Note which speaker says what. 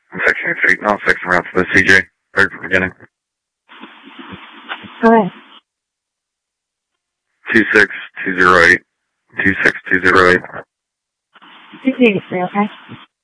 Speaker 1: Section 8 Street, no, section route to the CJ. Third from beginning.
Speaker 2: Go ahead.
Speaker 1: 26208. 26208.
Speaker 2: 283, okay?